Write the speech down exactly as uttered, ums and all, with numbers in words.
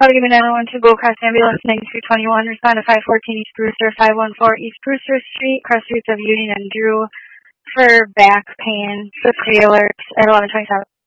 Hello, give me nine one two, Go Cross Ambulance, ninety-two twenty-one, respond to five fourteen East Brewster, five one four East Brewster Street, cross streets of Union and Drew for back pain, fifty alert at eleven twenty-seven.